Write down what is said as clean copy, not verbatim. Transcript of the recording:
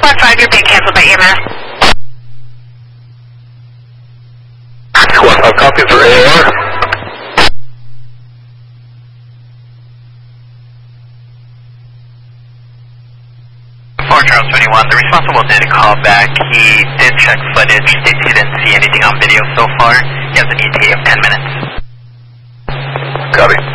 1-5, you're being canceled by EMS. 1-5, copy for AR. Charles 21, the responsible did call back. He did check footage, states he didn't see anything on video so far. He has an ETA of 10 minutes. Copy.